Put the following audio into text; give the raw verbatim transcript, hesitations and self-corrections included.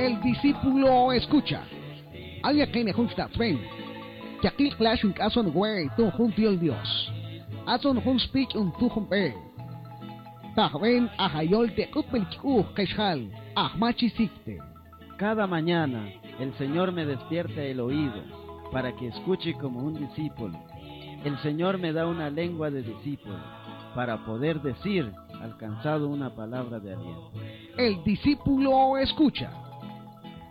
El discípulo escucha. Alguien que ne junta tren. Que aquí clash un caso en güey, tú junto el Dios. Azon hun speak un tu humpe. Tahmen ahayol te kupelku keshal. Ahmachisikte. Cada mañana el Señor me despierta el oído para que escuche como un discípulo. El Señor me da una lengua de discípulo para poder decir, alcanzado una palabra de aliento. El discípulo escucha.